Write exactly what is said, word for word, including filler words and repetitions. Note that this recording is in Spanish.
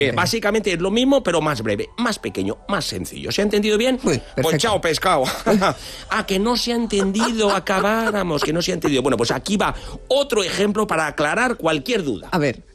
Eh, básicamente es lo mismo, pero más breve, más pequeño, más sencillo. ¿Se ha entendido bien? Uy, pues chao, pescado. Ah, que no se ha entendido, acabáramos, que no se ha entendido. Bueno, pues aquí va otro ejemplo para aclarar cualquier duda. A ver.